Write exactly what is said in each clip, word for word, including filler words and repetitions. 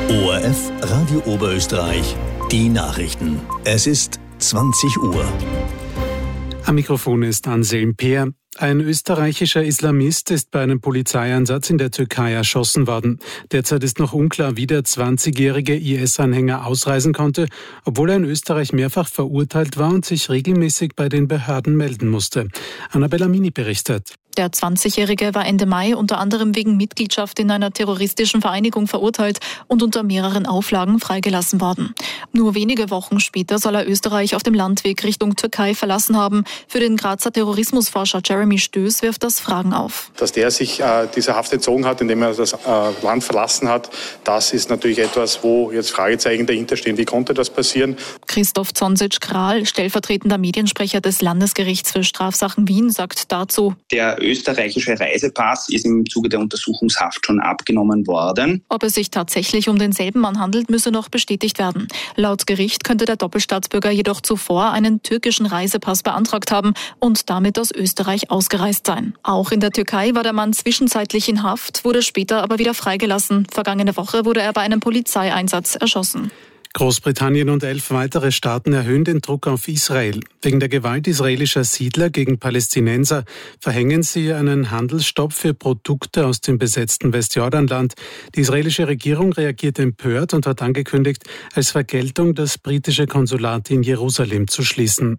O R F Radio Oberösterreich, die Nachrichten. Es ist zwanzig Uhr. Am Mikrofon ist Anselm Peer. Ein österreichischer Islamist ist bei einem Polizeieinsatz in der Türkei erschossen worden. Derzeit ist noch unklar, wie der zwanzigjährige I S-Anhänger ausreisen konnte, obwohl er in Österreich mehrfach verurteilt war und sich regelmäßig bei den Behörden melden musste. Annabella Mini berichtet. Der zwanzigjährige war Ende Mai unter anderem wegen Mitgliedschaft in einer terroristischen Vereinigung verurteilt und unter mehreren Auflagen freigelassen worden. Nur wenige Wochen später soll er Österreich auf dem Landweg Richtung Türkei verlassen haben. Für den Grazer Terrorismusforscher Jeremy Stöß wirft das Fragen auf. Dass der sich äh, dieser Haft entzogen hat, indem er das äh, Land verlassen hat, das ist natürlich etwas, wo jetzt Fragezeichen dahinter stehen. Wie konnte das passieren? Christoph Zonsic-Kral, stellvertretender Mediensprecher des Landesgerichts für Strafsachen Wien, sagt dazu: Der österreichische Reisepass ist im Zuge der Untersuchungshaft schon abgenommen worden. Ob es sich tatsächlich um denselben Mann handelt, müsse noch bestätigt werden. Laut Gericht könnte der Doppelstaatsbürger jedoch zuvor einen türkischen Reisepass beantragt haben und damit aus Österreich ausgereist sein. Auch in der Türkei war der Mann zwischenzeitlich in Haft, wurde später aber wieder freigelassen. Vergangene Woche wurde er bei einem Polizeieinsatz erschossen. Großbritannien und elf weitere Staaten erhöhen den Druck auf Israel. Wegen der Gewalt israelischer Siedler gegen Palästinenser verhängen sie einen Handelsstopp für Produkte aus dem besetzten Westjordanland. Die israelische Regierung reagiert empört und hat angekündigt, als Vergeltung das britische Konsulat in Jerusalem zu schließen.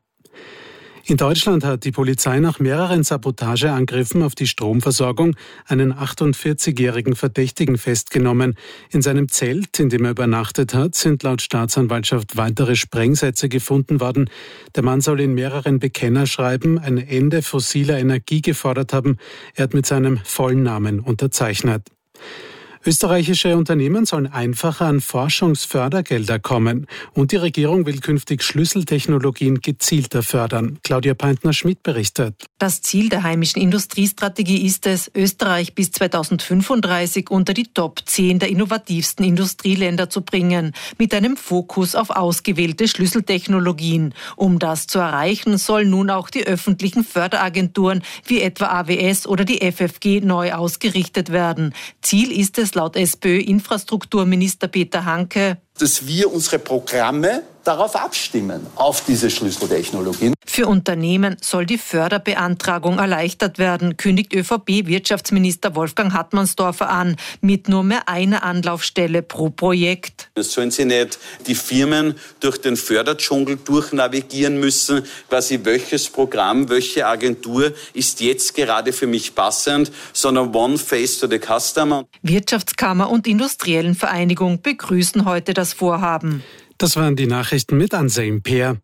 In Deutschland hat die Polizei nach mehreren Sabotageangriffen auf die Stromversorgung einen achtundvierzigjährigen Verdächtigen festgenommen. In seinem Zelt, in dem er übernachtet hat, sind laut Staatsanwaltschaft weitere Sprengsätze gefunden worden. Der Mann soll in mehreren Bekennerschreiben ein Ende fossiler Energie gefordert haben. Er hat mit seinem vollen Namen unterzeichnet. Österreichische Unternehmen sollen einfacher an Forschungsfördergelder kommen und die Regierung will künftig Schlüsseltechnologien gezielter fördern. Claudia Peintner-Schmidt berichtet. Das Ziel der heimischen Industriestrategie ist es, Österreich bis zweitausendfünfunddreißig unter die Top zehn der innovativsten Industrieländer zu bringen, mit einem Fokus auf ausgewählte Schlüsseltechnologien. Um das zu erreichen, sollen nun auch die öffentlichen Förderagenturen wie etwa A W S oder die F F G neu ausgerichtet werden. Ziel ist es laut SPÖ-Infrastrukturminister Peter Hanke, dass wir unsere Programme darauf abstimmen, auf diese Schlüsseltechnologien. Für Unternehmen soll die Förderbeantragung erleichtert werden, kündigt ÖVP-Wirtschaftsminister Wolfgang Hartmannsdorfer an, mit nur mehr einer Anlaufstelle pro Projekt. Es sollen sie nicht die Firmen durch den Förderdschungel durchnavigieren müssen, quasi welches Programm, welche Agentur ist jetzt gerade für mich passend, sondern one face to the customer. Wirtschaftskammer und Industriellen Vereinigung begrüßen heute das Vorhaben. Das waren die Nachrichten mit Anselm Peer.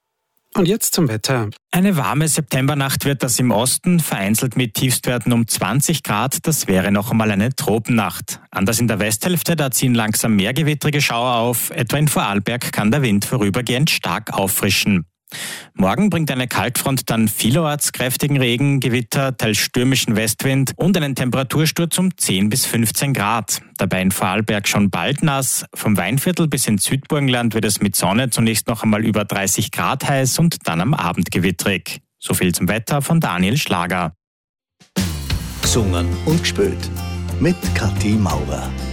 Und jetzt zum Wetter. Eine warme Septembernacht wird das im Osten, vereinzelt mit Tiefstwerten um zwanzig Grad. Das wäre noch einmal eine Tropennacht. Anders in der Westhälfte, da ziehen langsam mehr gewittrige Schauer auf. Etwa in Vorarlberg kann der Wind vorübergehend stark auffrischen. Morgen bringt eine Kaltfront dann vielerorts kräftigen Regen, Gewitter, teils stürmischen Westwind und einen Temperatursturz um zehn bis fünfzehn Grad. Dabei in Vorarlberg schon bald nass. Vom Weinviertel bis ins Südburgenland wird es mit Sonne zunächst noch einmal über dreißig Grad heiß und dann am Abend gewittrig. So viel zum Wetter von Daniel Schlager. Gesungen und gespielt mit Kathi Maurer.